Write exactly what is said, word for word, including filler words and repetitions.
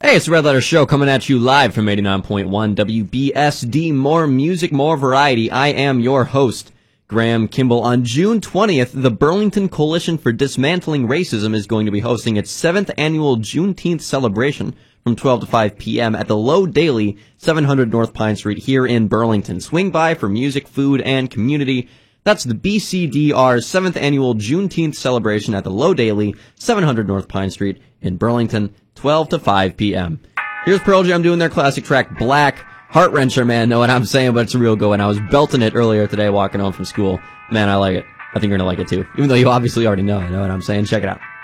Hey, it's the Red Letter Show coming at you live from eighty-nine point one W B S D. More music, more variety. I am your host, Graham Kimball. On June twentieth, the Burlington Coalition for Dismantling Racism is going to be hosting its seventh annual Juneteenth celebration from twelve to five p.m. at the Low Daily, seven hundred North Pine Street here in Burlington. Swing by for music, food, and community. That's the B C D R's seventh annual Juneteenth celebration at the Low Daily, seven hundred North Pine Street in Burlington, twelve to five p.m. Here's Pearl Jam doing their classic track, Black. Heart wrencher, man, know what I'm saying, but it's a real good one. I was belting it earlier today walking home from school. Man, I like it. I think you're going to like it too. Even though you obviously already know, you know what I'm saying? Check it out.